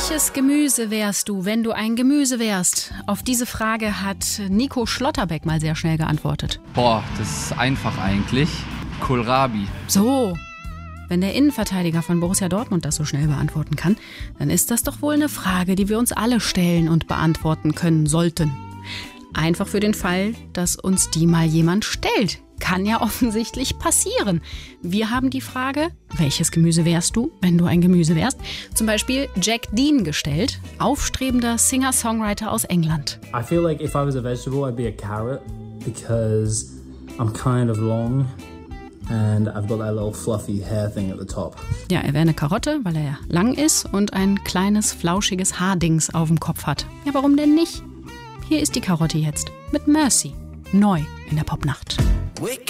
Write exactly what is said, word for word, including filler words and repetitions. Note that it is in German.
Welches Gemüse wärst du, wenn du ein Gemüse wärst? Auf diese Frage hat Nico Schlotterbeck mal sehr schnell geantwortet. Boah, das ist einfach eigentlich. Kohlrabi. So, wenn der Innenverteidiger von Borussia Dortmund das so schnell beantworten kann, dann ist das doch wohl eine Frage, die wir uns alle stellen und beantworten können sollten. Einfach für den Fall, dass uns die mal jemand stellt. Kann ja offensichtlich passieren. Wir haben die Frage, welches Gemüse wärst du, wenn du ein Gemüse wärst? Zum Beispiel Jack Dean gestellt, aufstrebender Singer-Songwriter aus England. I feel like if I was a vegetable, I'd be a carrot because I'm kind of long and I've got that little fluffy hair thing at the top. Ja, er wäre eine Karotte, weil er lang ist und ein kleines, flauschiges Haardings auf dem Kopf hat. Ja, warum denn nicht? Hier ist die Karotte jetzt mit Mercy. Neu in der Popnacht. Wake